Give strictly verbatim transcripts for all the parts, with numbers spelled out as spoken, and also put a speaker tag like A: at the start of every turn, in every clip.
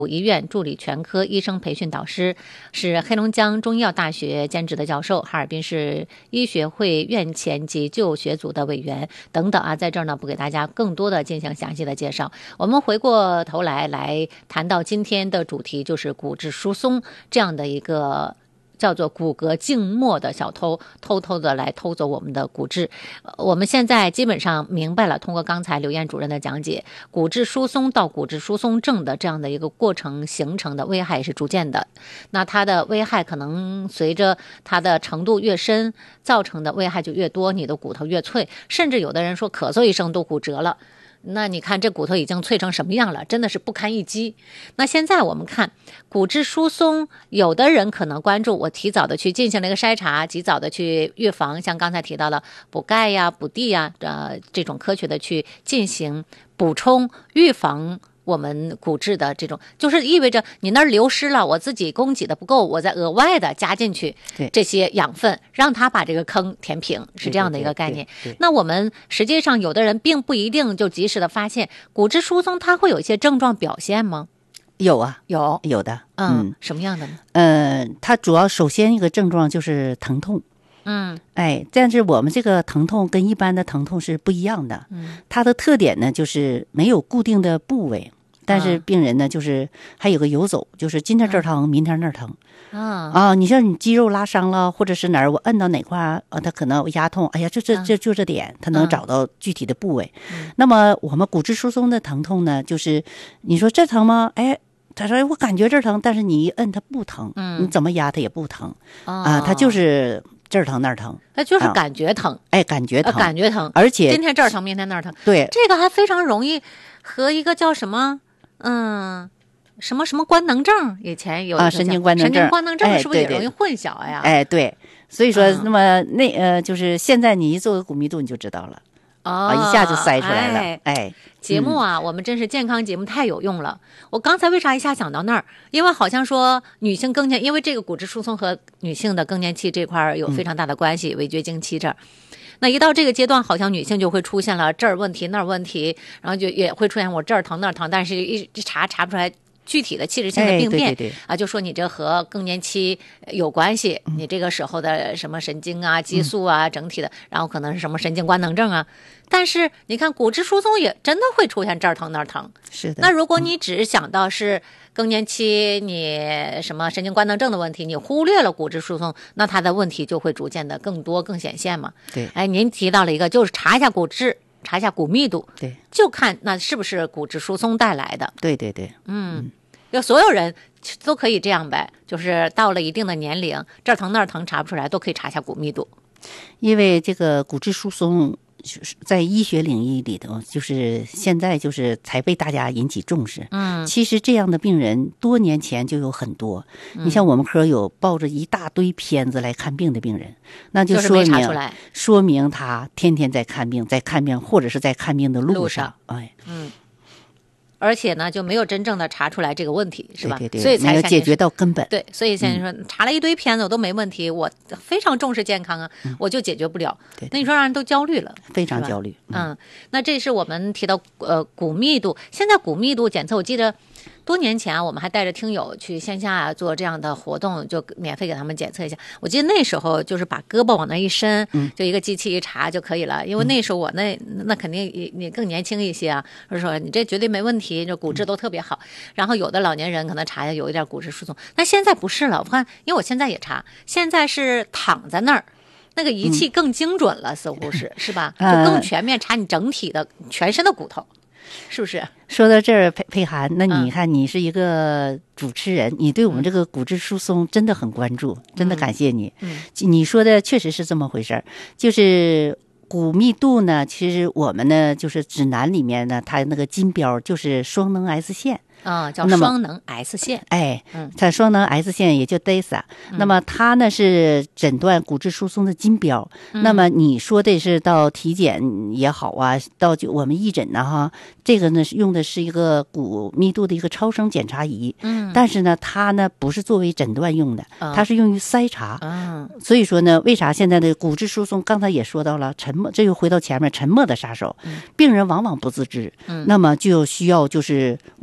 A: 医院助理全科医生培训导师，是黑龙江中医药大学兼职的教授，哈尔滨市医学会院前及就学组的委员等等啊，在这儿呢不给大家更多的进行详细的介绍。我们回过头来来谈到今天的主题，就是骨质疏松这样的一个叫做骨骼静默的小偷，偷偷的来偷走我们的骨质。我们现在基本上明白了，通过刚才刘燕主任的讲解，骨质疏松到骨质疏松症的这样的一个过程形成的危害是逐渐的，那它的危害可能随着它的程度越深，造成的危害就越多，你的骨头越脆，甚至有的人说咳嗽一声都骨折了。那你看这骨头已经脆成什么样了，真的是不堪一击。那现在我们看骨质疏松，有的人可能关注我提早的去进行了一个筛查，及早的去预防，像刚才提到了补钙呀、补地呀，呃，这种科学的去进行补充预防我们骨质的这种，就是意味着你那儿流失了，我自己供给的不够，我再额外的加进去这些养分，让它把这个坑填平，是这样的一个概念。
B: 对对对对，
A: 那我们实际上有的人并不一定就及时的发现骨质疏松，它会有一些症状表现吗？
B: 有啊，
A: 有
B: 有的。
A: 嗯，
B: 嗯
A: 什么样的呢？
B: 呃，它主要首先一个症状就是疼痛。
A: 嗯，
B: 哎，但是我们这个疼痛跟一般的疼痛是不一样的。
A: 嗯，
B: 它的特点呢就是没有固定的部位，但是病人呢就是还有个游走，就是今天这儿疼，明天那儿疼。
A: 啊
B: 啊，你像你肌肉拉伤了，或者是哪儿我摁到哪块儿啊，他可能压痛，哎呀，这这这就这点，他能找到具体的部位。
A: 嗯、
B: 那么我们骨质疏松的疼痛呢，就是你说这疼吗？哎。他说：“哎，我感觉这儿疼，但是你一摁它不疼，
A: 嗯，
B: 你怎么压它也不疼
A: 啊、
B: 呃，它就是这儿疼那儿疼，
A: 它就是感觉疼，
B: 啊、哎，感觉疼、
A: 呃，感觉疼，
B: 而且
A: 今天这儿疼，明天那儿疼，
B: 对，
A: 这个还非常容易和一个叫什么，嗯，什么什么官能症，以前有
B: 啊，神经官能症，
A: 神经官能症是不是也
B: 哎、对对
A: 容易混淆呀？
B: 哎，对，所以说，
A: 嗯、
B: 那么那呃，就是现在你一做个骨密度你就知道了。”
A: 哦、
B: 啊，一下就筛出来了。
A: 哎，
B: 哎
A: 节目啊、嗯，我们真是健康节目太有用了。我刚才为啥一下想到那儿？因为好像说女性更年，因为这个骨质疏松和女性的更年期这块有非常大的关系，围绝经期这儿。那一到这个阶段，好像女性就会出现了这儿问题那儿问题，然后就也会出现我这儿疼那儿疼，但是一查查不出来具体的器质性的病变、
B: 哎、对对对
A: 啊，就说你这和更年期有关系，
B: 嗯、
A: 你这个时候的什么神经啊、激素啊、嗯、整体的，然后可能是什么神经官能症啊。但是你看骨质疏松也真的会出现这儿疼那儿疼。
B: 是的。
A: 那如果你只想到是更年期你什么神经官能症的问题，你忽略了骨质疏松，那它的问题就会逐渐的更多更显现嘛。
B: 对。
A: 哎，您提到了一个，就是查一下骨质，查一下骨密度，
B: 对，
A: 就看那是不是骨质疏松带来的。
B: 对对对，
A: 嗯，要所有人都可以这样呗，就是到了一定的年龄，这儿疼那儿疼查不出来，都可以查一下骨密度。
B: 因为这个骨质疏松在医学领域里头，就是现在就是才被大家引起重视。
A: 嗯，
B: 其实这样的病人多年前就有很多。嗯、你像我们科有抱着一大堆片子来看病的病人，那就说明、
A: 就是、没查出来
B: 说明他天天在看病，在看病或者是在看病的路上。
A: 路上
B: 哎，
A: 嗯。而且呢，就没有真正的查出来这个问题，是吧？
B: 对对对，
A: 所以才
B: 没有解决到根本。
A: 对，所以现在说、嗯、查了一堆片子我都没问题，我非常重视健康啊，嗯、我就解决不了。
B: 对对，
A: 那你说让人都焦虑了，
B: 非常焦虑。
A: 嗯，嗯那这是我们提到呃骨密度，现在骨密度检测，我记得多年前啊，我们还带着听友去线下做这样的活动，就免费给他们检测一下。我记得那时候就是把胳膊往那一伸，
B: 嗯、
A: 就一个机器一查就可以了。因为那时候我那那肯定你你更年轻一些啊，就是说你这绝对没问题，就骨质都特别好。然后有的老年人可能查一下有一点骨质疏松，但现在不是了。我看，因为我现在也查，现在是躺在那儿。那个仪器更精准了，嗯、似乎是是吧？就更全面查你整体的全身的骨头。是不是？
B: 说到这儿，佩佩涵，那你看，你是一个主持人，嗯、你对我们这个骨质疏松真的很关注，嗯、真的感谢你。
A: 嗯，
B: 你说的确实是这么回事儿，就是骨密度呢，其实我们呢，就是指南里面呢，它那个金标就是双能 S 线。
A: 啊、哦，叫双能 S 线，
B: 哎，
A: 嗯，
B: 它双能 S 线也就 D A S A，嗯、那么它呢是诊断骨质疏松的金标。嗯、那么你说的是到体检也好啊，到就我们义诊呢哈，这个呢是用的是一个骨密度的一个超声检查仪，
A: 嗯，
B: 但是呢它呢不是作为诊断用的，
A: 哦、
B: 它是用于筛查。
A: 嗯、哦，
B: 所以说呢，为啥现在的骨质疏松，刚才也说到了沉默，这又回到前面沉默的杀手，
A: 嗯、
B: 病人往往不自知，
A: 嗯，
B: 那么就需要就是我所以。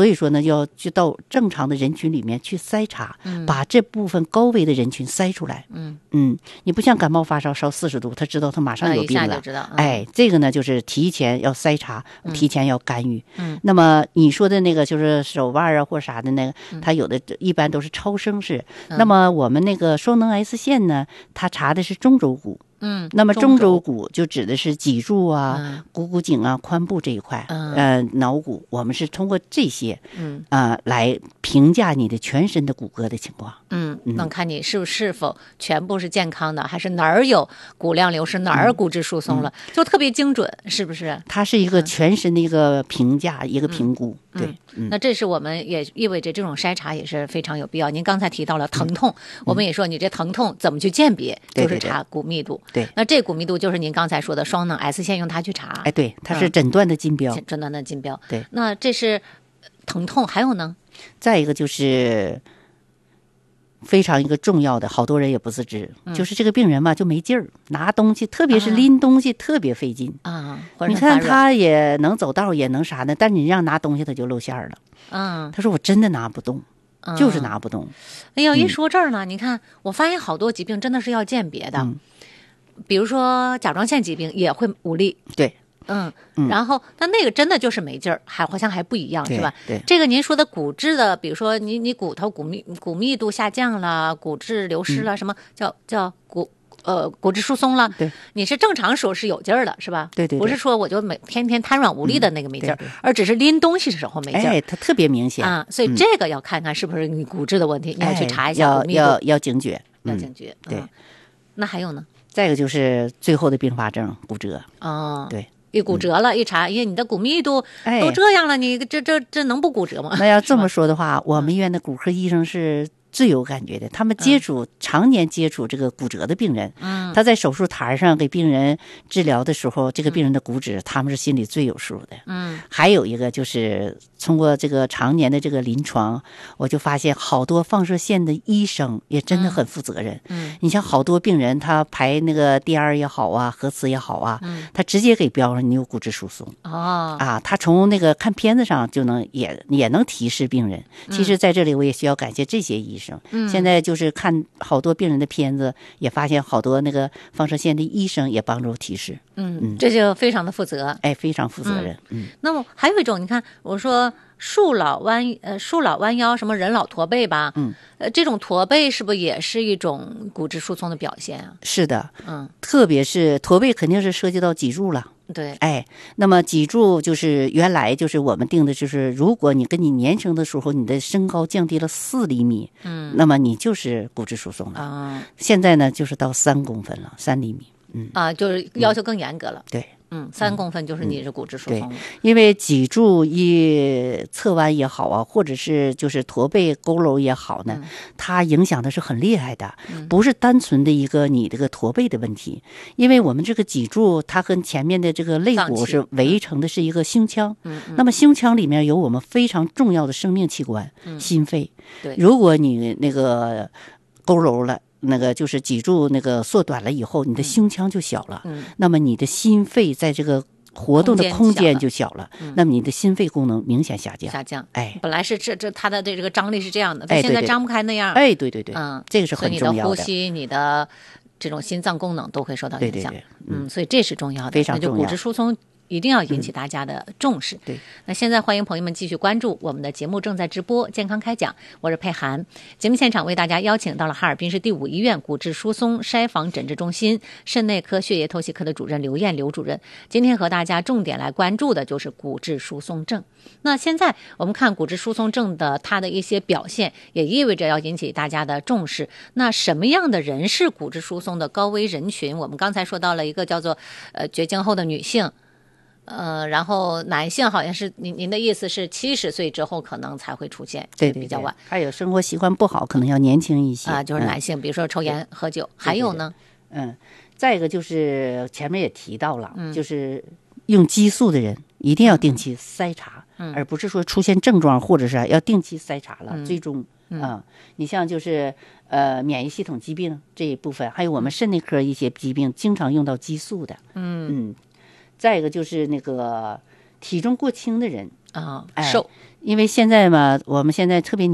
B: 所以说呢，要去到正常的人群里面去筛查，嗯、把这部分高危的人群筛出来。嗯嗯，你不像感冒发烧烧四十度，他知道他马上有病了，
A: 嗯、
B: 哎，这个呢就是提前要筛查，提前要干预。嗯，那么你说的那个就是手腕啊或啥的那个，它有的一般都是超声式。嗯、那么我们那个双能 S 线呢，它查的是中轴骨。
A: 嗯，
B: 那么中轴骨就指的是脊柱啊、
A: 嗯、
B: 股骨颈啊、髋部这一块，
A: 嗯、
B: 呃，脑骨，我们是通过这些，嗯啊、呃，来评价你的全身的骨骼的情况。
A: 嗯，能看你是是否全部是健康的，还是哪儿有骨量流失，哪儿骨质疏松了，嗯、就特别精准，是不是？
B: 它是一个全身的一个评价，嗯、一个评估。
A: 嗯、
B: 对、
A: 嗯，那这是我们也意味着这种筛查也是非常有必要。您刚才提到了疼痛，嗯、我们也说你这疼痛怎么去鉴别，
B: 嗯、
A: 就是查骨密度。
B: 对，对对，
A: 那这骨密度就是您刚才说的双能 S 线，用它去查。
B: 哎，对，它是诊断的金标。
A: 嗯、诊断的金标。
B: 对，
A: 那这是疼痛，还有呢？
B: 再一个就是非常一个重要的，好多人也不自知，
A: 嗯、
B: 就是这个病人嘛就没劲儿，拿东西特别是拎东西特别费劲
A: 啊。
B: 你看他也能走道也能啥呢，但你让拿东西他就露馅了。
A: 嗯，
B: 他说我真的拿不动。
A: 嗯、
B: 就是拿不动。
A: 哎呀，一说这儿呢，嗯、你看我发现好多疾病真的是要鉴别的，
B: 嗯、
A: 比如说甲状腺疾病也会无力。
B: 对。
A: 嗯，然后但那个真的就是没劲儿，还好像还不一样，是吧？
B: 对，
A: 这个您说的骨质的，比如说你你骨头骨密骨密度下降了，骨质流失了，
B: 嗯、
A: 什么叫叫骨呃骨质疏松了？
B: 对，
A: 你是正常时候是有劲儿的，是吧？
B: 对 对, 对，
A: 不是说我就每天天瘫软无力的那个没劲儿，
B: 嗯、对对
A: 而只是拎东西的时候没劲儿。
B: 哎，它特别明显
A: 啊，所以这个要看看是不是你骨质的问题，
B: 嗯、
A: 你要去查一下骨密度，
B: 要要要警觉，
A: 要警觉。
B: 嗯、对、
A: 嗯，那还有呢？
B: 再一个就是最后的并发症骨折。
A: 哦，
B: 对。
A: 一骨折了，嗯、一查，哎，你的骨密度都这样了，哎、你这这这能不骨折吗？
B: 那要这么说的话，我们医院的骨科医生是最有感觉的，他们接触、嗯、常年接触这个骨折的病人，嗯，他在手术台上给病人治疗的时候，这个病人的骨质，嗯、他们是心里最有数的。
A: 嗯，
B: 还有一个就是通过这个常年的这个临床，我就发现好多放射线的医生也真的很负责任。
A: 嗯，
B: 你像好多病人，他排那个 D R 也好啊，核磁也好啊，
A: 嗯，
B: 他直接给标上你有骨质疏松。
A: 哦，
B: 啊，他从那个看片子上就能也也能提示病人。其实在这里我也需要感谢这些医生。
A: 嗯，
B: 现在就是看好多病人的片子，也发现好多那个放射线的医生也帮助提示。
A: 嗯，嗯这就非常的负责。
B: 哎，非常负责任。嗯，嗯
A: 那么还有一种，你看我说树老弯呃树老弯腰，什么人老驼背吧？
B: 嗯，
A: 呃，这种驼背是不是也是一种骨质疏松的表现啊？
B: 是的。
A: 嗯，
B: 特别是驼背，肯定是涉及到脊柱了。
A: 对，
B: 哎，那么脊柱就是原来就是我们定的，就是如果你跟你年轻的时候你的身高降低了四厘米，
A: 嗯，
B: 那么你就是骨质疏松了。
A: 啊，
B: 现在呢就是到三公分了，三厘米。嗯，
A: 啊，就是要求更严格了。
B: 嗯、对。
A: 嗯，三公分就是你是骨质疏松了、
B: 嗯。对，因为脊柱一侧弯也好啊，或者是就是驼背佝偻也好呢、嗯，它影响的是很厉害的，不是单纯的一个你这个驼背的问题。因为我们这个脊柱它跟前面的这个肋骨是围成的是一个胸腔，
A: 嗯嗯、
B: 那么胸腔里面有我们非常重要的生命器官、
A: 嗯、
B: 心肺。
A: 对，
B: 如果你那个佝偻了。那个就是脊柱那个缩短了以后，你的胸腔就小了，
A: 嗯、
B: 那么你的心肺在这个活动的空间就小了，
A: 嗯、
B: 那么你的心肺功能明显下降。
A: 下降，
B: 哎，
A: 本来是这这它的这个张力是这样的，
B: 哎，
A: 现在张不开那样。
B: 哎，对对对，
A: 嗯，
B: 这个是很重要的。
A: 所以你的呼吸，你的这种心脏功能都会受到影响。
B: 对对对，
A: 嗯，所以这是重要的，
B: 非常重要。
A: 那就骨质疏松一定要引起大家的重视。
B: 嗯、对，
A: 那现在欢迎朋友们继续关注我们的节目，正在直播健康开讲，我是佩涵。节目现场为大家邀请到了哈尔滨市第五医院骨质疏松筛防诊治中心肾内科血液透析科的主任刘艳刘主任，今天和大家重点来关注的就是骨质疏松症。那现在我们看骨质疏松症的它的一些表现，也意味着要引起大家的重视。那什么样的人是骨质疏松的高危人群？我们刚才说到了一个叫做呃绝经后的女性。呃，然后男性好像是您您的意思是七十岁之后可能才会出现，
B: 对，
A: 比较晚。
B: 还有生活习惯不好，可能要年轻一些
A: 啊，就是男性，嗯、比如说抽烟、喝酒，还有呢，
B: 嗯，再一个就是前面也提到了，
A: 嗯、
B: 就是用激素的人一定要定期筛查，
A: 嗯、
B: 而不是说出现症状或者是要定期筛查了，
A: 嗯、
B: 最终
A: 嗯、
B: 呃，你像就是呃免疫系统疾病这一部分，还有我们肾内科一些疾病，经常用到激素的，
A: 嗯
B: 嗯，再一个就是那个。体重过轻的人
A: 啊，
B: 哎、
A: 瘦，
B: 因为现在嘛，我们现在特别